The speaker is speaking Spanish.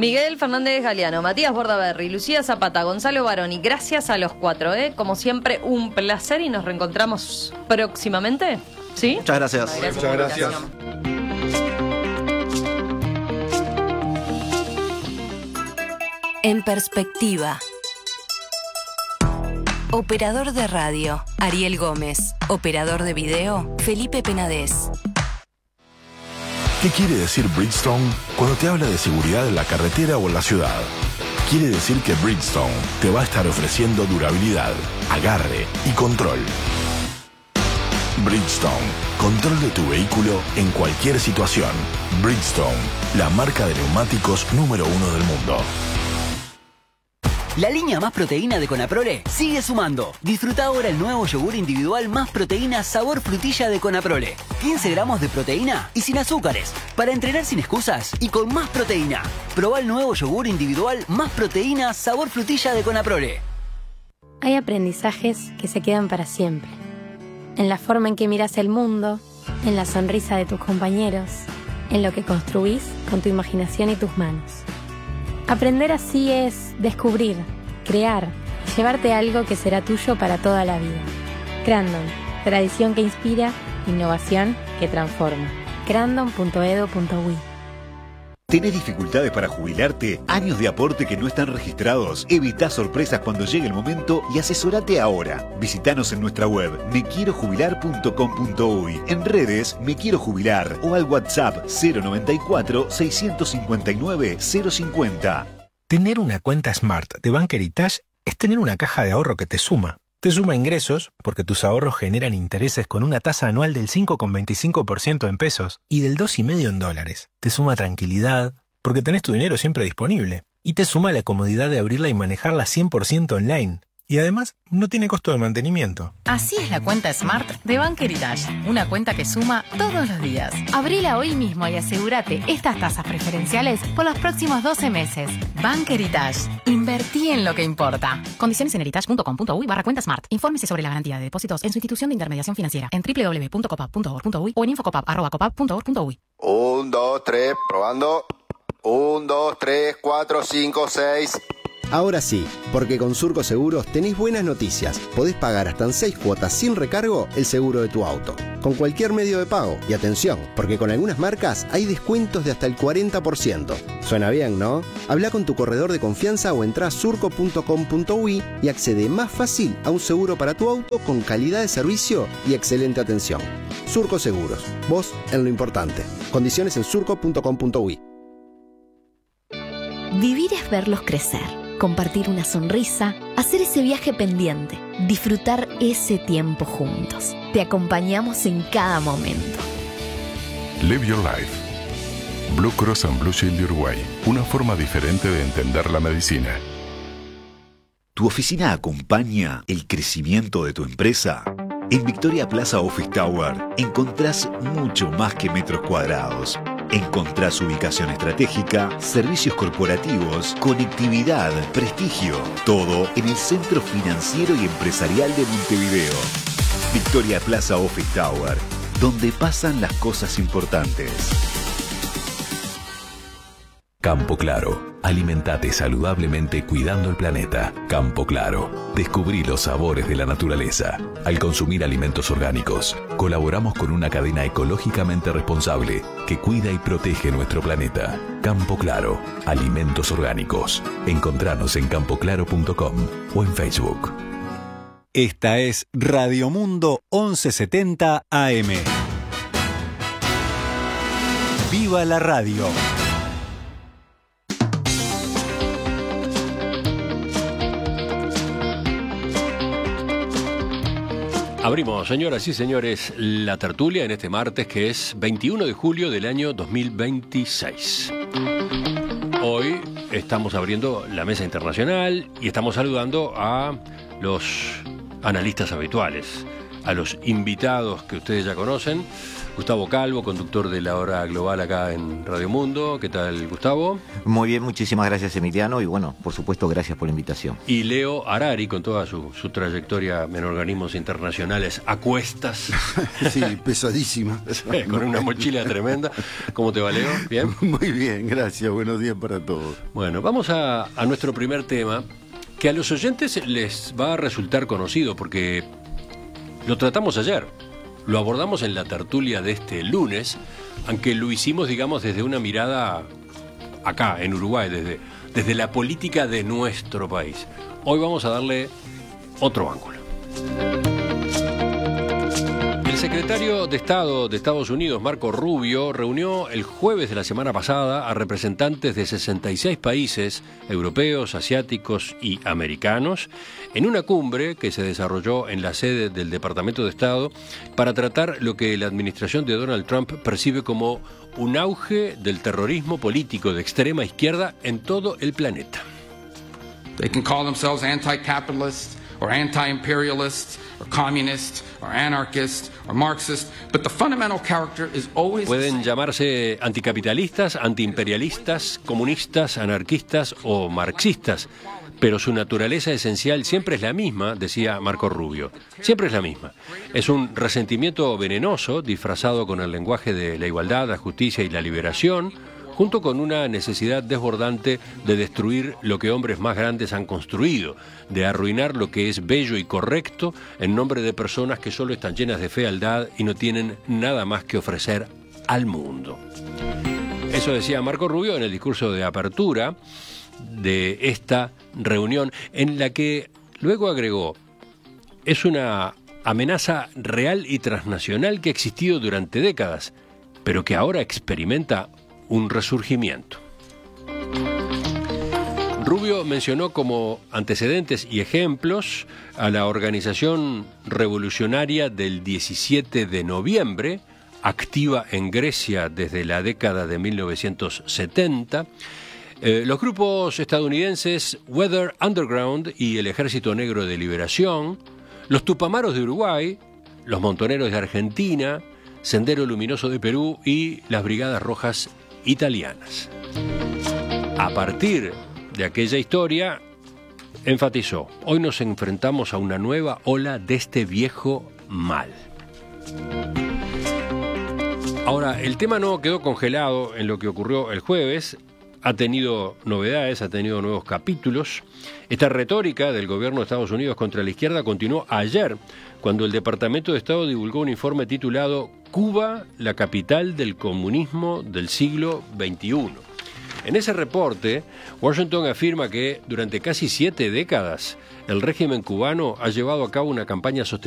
Miguel Fernández Galeano, Matías Bordaberry, Lucía Zapata, Gonzalo Baroni. Gracias a los 4, Como siempre, un placer y nos reencontramos próximamente. ¿Sí? Muchas gracias. Muchas gracias. En perspectiva. Operador de radio, Ariel Gómez. Operador de video, Felipe Penades. ¿Qué quiere decir Bridgestone cuando te habla de seguridad en la carretera o en la ciudad? Quiere decir que Bridgestone te va a estar ofreciendo durabilidad, agarre y control. Bridgestone, control de tu vehículo en cualquier situación. Bridgestone, la marca de neumáticos número 1 del mundo. La línea Más Proteína de Conaprole sigue sumando. Disfruta ahora el nuevo yogur individual Más Proteína sabor frutilla de Conaprole. 15 gramos de proteína y sin azúcares. Para entrenar sin excusas y con más proteína. Probá el nuevo yogur individual Más Proteína sabor frutilla de Conaprole. Hay aprendizajes que se quedan para siempre. En la forma en que miras el mundo, en la sonrisa de tus compañeros, en lo que construís con tu imaginación y tus manos. Aprender así es descubrir, crear y llevarte algo que será tuyo para toda la vida. Crandon, tradición que inspira, innovación que transforma. crandon.edu.uy. ¿Tenés dificultades para jubilarte? ¿Años de aporte que no están registrados? Evitá sorpresas cuando llegue el momento y asesorate ahora. Visítanos en nuestra web mequierojubilar.com.uy, en redes Me Quiero Jubilar o al WhatsApp 094 659 050. Tener una cuenta Smart de Bank Heritage es tener una caja de ahorro que te suma. Te suma ingresos porque tus ahorros generan intereses con una tasa anual del 5,25% en pesos y del 2,5% en dólares. Te suma tranquilidad porque tenés tu dinero siempre disponible. Y te suma la comodidad de abrirla y manejarla 100% online. Y además, no tiene costo de mantenimiento. Así es la cuenta Smart de Bank Heritage. Una cuenta que suma todos los días. Abrila hoy mismo y asegúrate estas tasas preferenciales por los próximos 12 meses. Bank Heritage. Invertí en lo que importa. Condiciones en heritage.com.uy/cuenta Smart. Infórmese sobre la garantía de depósitos en su institución de intermediación financiera en www.copap.org.uy o en infocopap@copap.org.uy. 1, 2, 3, probando. 1, 2, 3, 4, 5, 6... Ahora sí, porque con Surco Seguros tenés buenas noticias. Podés pagar hasta en 6 cuotas sin recargo el seguro de tu auto. Con cualquier medio de pago. Y atención, porque con algunas marcas hay descuentos de hasta el 40%. Suena bien, ¿no? Habla con tu corredor de confianza o entrá a surco.com.uy y accede más fácil a un seguro para tu auto con calidad de servicio y excelente atención. Surco Seguros. Vos en lo importante. Condiciones en surco.com.uy. Vivir es verlos crecer. Compartir una sonrisa, hacer ese viaje pendiente, disfrutar ese tiempo juntos. Te acompañamos en cada momento. Live Your Life. Blue Cross and Blue Shield Uruguay. Una forma diferente de entender la medicina. ¿Tu oficina acompaña el crecimiento de tu empresa? En Victoria Plaza Office Tower encontrás mucho más que metros cuadrados. Encontrás ubicación estratégica, servicios corporativos, conectividad, prestigio. Todo en el centro financiero y empresarial de Montevideo. Victoria Plaza Office Tower, donde pasan las cosas importantes. Campo Claro. Alimentate saludablemente cuidando el planeta. Campo Claro. Descubrí los sabores de la naturaleza. Al consumir alimentos orgánicos, colaboramos con una cadena ecológicamente responsable que cuida y protege nuestro planeta. Campo Claro. Alimentos orgánicos. Encontranos en campoclaro.com o en Facebook. Esta es Radio Mundo 1170 AM. ¡Viva la radio! Abrimos, señoras y señores, la tertulia en este martes que es 21 de julio del año 2026. Hoy estamos abriendo la mesa internacional y estamos saludando a los analistas habituales. a los invitados que ustedes ya conocen. Gustavo Calvo, conductor de La Hora Global acá en Radio Mundo. ¿Qué tal, Gustavo? Muy bien, muchísimas gracias, Emiliano, y bueno, por supuesto, gracias por la invitación. Y Leo Harari, con toda su trayectoria en organismos internacionales a cuestas. Sí, pesadísima. Con una mochila tremenda. ¿Cómo te va, Leo? ¿Bien? Muy bien, gracias. Buenos días para todos. Bueno, vamos a nuestro primer tema, que a los oyentes les va a resultar conocido, porque lo tratamos ayer. Lo abordamos en la tertulia de este lunes, aunque lo hicimos, digamos, desde una mirada acá, en Uruguay, desde la política de nuestro país. Hoy vamos a darle otro ángulo. El secretario de Estado de Estados Unidos, Marco Rubio, reunió el jueves de la semana pasada a representantes de 66 países europeos, asiáticos y americanos en una cumbre que se desarrolló en la sede del Departamento de Estado para tratar lo que la administración de Donald Trump percibe como un auge del terrorismo político de extrema izquierda en todo el planeta. They can call themselves anti-capitalists or anti-imperialists or communists or anarchists or marxists, but the fundamental character is always the same. Pueden llamarse anticapitalistas, antiimperialistas, comunistas, anarquistas o marxistas, pero su naturaleza esencial siempre es la misma, decía Marco Rubio. Siempre es la misma. Es un resentimiento venenoso disfrazado con el lenguaje de la igualdad, la justicia y la liberación, junto con una necesidad desbordante de destruir lo que hombres más grandes han construido, de arruinar lo que es bello y correcto en nombre de personas que solo están llenas de fealdad y no tienen nada más que ofrecer al mundo. Eso decía Marco Rubio en el discurso de apertura de esta reunión, en la que luego agregó: es una amenaza real y transnacional que ha existido durante décadas, pero que ahora experimenta un resurgimiento. Rubio mencionó como antecedentes y ejemplos a la organización revolucionaria del 17 de noviembre, activa en Grecia desde la década de 1970, los grupos estadounidenses Weather Underground y el Ejército Negro de Liberación, los Tupamaros de Uruguay, los Montoneros de Argentina, Sendero Luminoso de Perú y las Brigadas Rojas italianas. A partir de aquella historia, enfatizó: hoy nos enfrentamos a una nueva ola de este viejo mal. Ahora, el tema no quedó congelado en lo que ocurrió el jueves. Ha tenido novedades, ha tenido nuevos capítulos. Esta retórica del gobierno de Estados Unidos contra la izquierda continuó ayer, cuando el Departamento de Estado divulgó un informe titulado Cuba, la capital del comunismo del siglo XXI. En ese reporte, Washington afirma que durante casi 7 décadas el régimen cubano ha llevado a cabo una campaña sostenida